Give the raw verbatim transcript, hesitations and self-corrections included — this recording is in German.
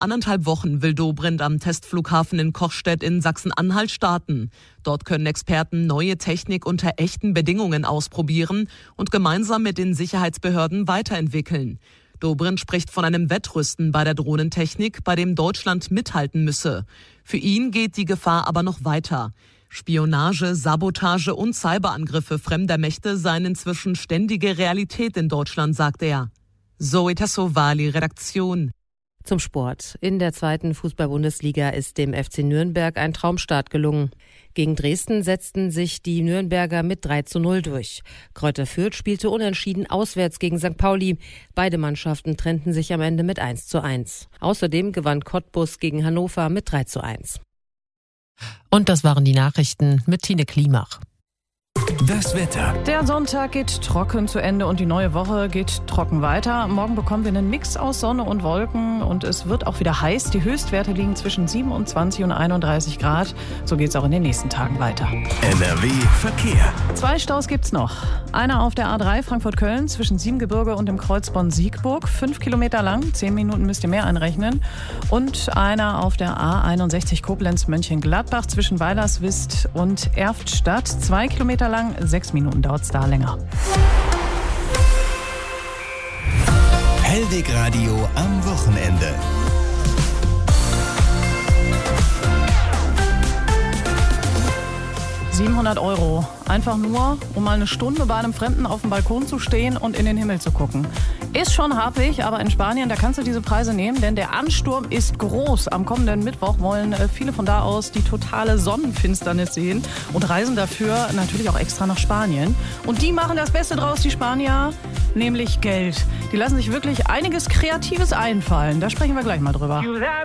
Anderthalb Wochen will Dobrindt am Testflughafen in Kochstedt in Sachsen-Anhalt starten. Dort können Experten neue Technik unter echten Bedingungen ausprobieren und gemeinsam mit den Sicherheitsbehörden weiterentwickeln. Dobrindt spricht von einem Wettrüsten bei der Drohnentechnik, bei dem Deutschland mithalten müsse. Für ihn geht die Gefahr aber noch weiter. Spionage, Sabotage und Cyberangriffe fremder Mächte seien inzwischen ständige Realität in Deutschland, sagt er. Zoe Tassovali, Redaktion. Zum Sport. In der zweiten Fußball-Bundesliga ist dem F C Nürnberg ein Traumstart gelungen. Gegen Dresden setzten sich die Nürnberger mit drei zu null durch. Greuther Fürth spielte unentschieden auswärts gegen Sankt Pauli. Beide Mannschaften trennten sich am Ende mit eins zu eins. Außerdem gewann Cottbus gegen Hannover mit drei zu eins. Und das waren die Nachrichten mit Tine Klimach. Das Wetter. Der Sonntag geht trocken zu Ende und die neue Woche geht trocken weiter. Morgen bekommen wir einen Mix aus Sonne und Wolken und es wird auch wieder heiß. Die Höchstwerte liegen zwischen siebenundzwanzig und einunddreißig Grad. So geht es auch in den nächsten Tagen weiter. N R W Verkehr. Zwei Staus gibt's noch. Einer auf der A drei Frankfurt-Köln zwischen Siebengebirge und dem Kreuz Bonn-Siegburg. Fünf Kilometer lang, zehn Minuten müsst ihr mehr einrechnen. Und einer auf der A einundsechzig Koblenz-Mönchengladbach zwischen Weilerswist und Erftstadt. Zwei Kilometer lang, sechs Minuten dauert es da länger. Hellweg Radio am Wochenende. siebenhundert Euro. Einfach nur, um mal eine Stunde bei einem Fremden auf dem Balkon zu stehen und in den Himmel zu gucken. Ist schon happig, aber in Spanien, da kannst du diese Preise nehmen, denn der Ansturm ist groß. Am kommenden Mittwoch wollen viele von da aus die totale Sonnenfinsternis sehen und reisen dafür natürlich auch extra nach Spanien. Und die machen das Beste draus, die Spanier, nämlich Geld. Die lassen sich wirklich einiges Kreatives einfallen. Da sprechen wir gleich mal drüber.